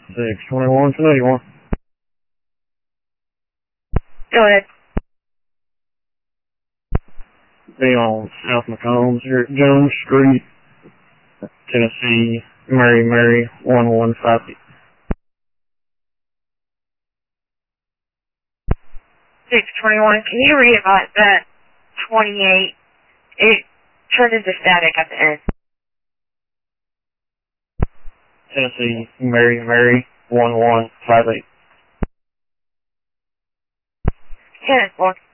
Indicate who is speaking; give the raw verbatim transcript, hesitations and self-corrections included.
Speaker 1: six twenty-one to eighty-one.
Speaker 2: Go ahead.
Speaker 1: Be on South McCombs here at Jones Street, Tennessee, Mary Mary, one one five eight.
Speaker 2: six twenty-one, can you read about that twenty-eight? It turned into static at the end.
Speaker 1: Tennessee, Mary Mary, one one five eight.
Speaker 2: ten four.